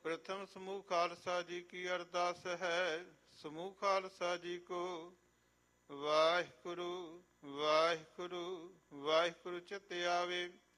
प्रथम समूह खालसा जी की अरदास है। समूह खालसा जी को वाहिगुरु वाहिगुरु वाहिगुरु चित आवे।